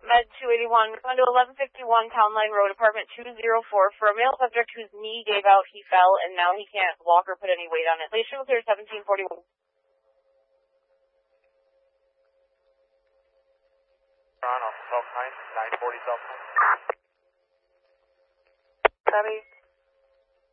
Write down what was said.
Med 281, respond to 1151 Town Line Road, apartment 204, for a male subject whose knee gave out, he fell, and now he can't walk or put any weight on it. Patient will clear 1741.